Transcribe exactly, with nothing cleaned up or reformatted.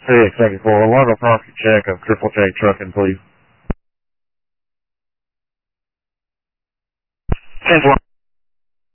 Hey, second four, I want to property check of Triple J Trucking, please. ten four.